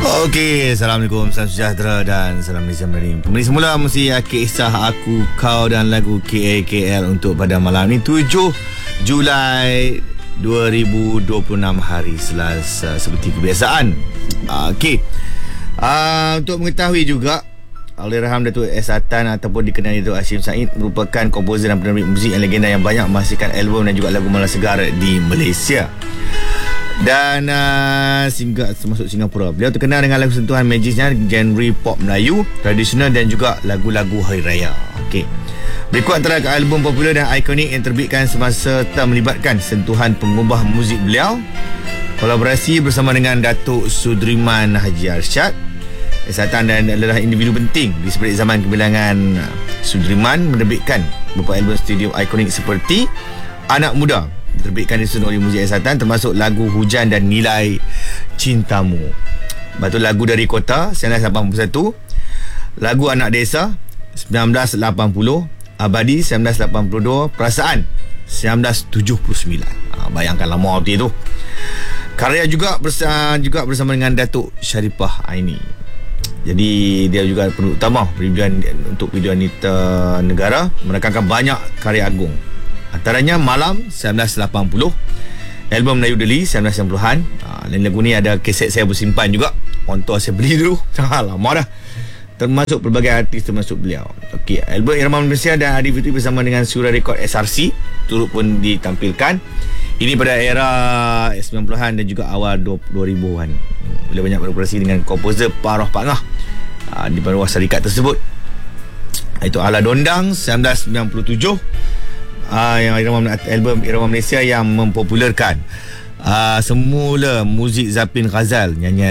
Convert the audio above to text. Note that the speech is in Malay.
Okey, Assalamualaikum, salam sejahtera dan salam Malaysia Merdeka. Kembali semula mesti kisah aku, kau dan lagu KAKL untuk pada malam ni 7 Julai 2026 hari Selasa seperti kebiasaan. Okey. Untuk mengetahui juga, Allahyarham Datuk S. Satan ataupun dikenali Datuk Hashim Said merupakan komposer dan penerbit muzik yang legenda yang banyak menghasilkan album dan juga lagu Mala Segar di Malaysia dan termasuk Singapura. Beliau terkenal dengan lagu sentuhan magisnya, genre pop Melayu tradisional dan juga lagu-lagu Hari Raya. Okey. Berikut antara album popular dan ikonik yang terbitkan semasa melibatkan sentuhan pengubah muzik beliau. Kolaborasi bersama dengan Datuk Sudriman Haji Arsyad. Satan dan adalah individu penting di sebalik zaman kebilangan Sudriman menerbitkan beberapa album studio ikonik seperti Anak Muda, diterbitkan di oleh muzik Satan, termasuk lagu Hujan dan Nilai Cintamu. Lepas tu lagu Dari Kota 1981, lagu Anak Desa 1980, Abadi 1982, Perasaan 1979. Bayangkan lama waktu itu. Karya juga bersama dengan Datuk Sharifah Aini. Jadi dia juga penduduk utama untuk video Nita Negara, menekankan banyak karya agung. Antaranya Malam 1980, album Melayu Deli 1990-an. Dan lagu ni ada kaset saya bersimpan juga. Orang tua saya beli dulu. Lama dah. Termasuk pelbagai artis termasuk beliau. Okey, album Irama Malaysia dan Adi Fitri bersama dengan Surya Rekod SRC turut pun ditampilkan. Ini pada era 90-an dan juga awal 2000-an. Beliau banyak berkolaborasi dengan komposer Paroh Pak Ngah di bawah syarikat tersebut. Itu Ala Dondang 1997, yang album Irama Malaysia yang mempopularkan semula muzik Zapin Ghazal, nyanyian